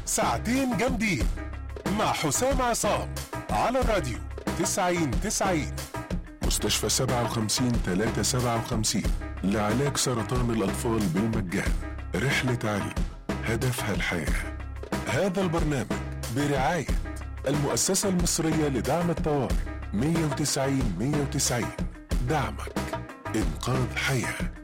ساعتين جامدين مع حسام عصام على الراديو 90-90. مستشفى 57-357 لعلاج سرطان الأطفال بالمجان. رحلة علم هدفها الحياة. هذا البرنامج برعاية المؤسسة المصرية لدعم الطوارئ 190-190. دعمك إنقاذ حياة.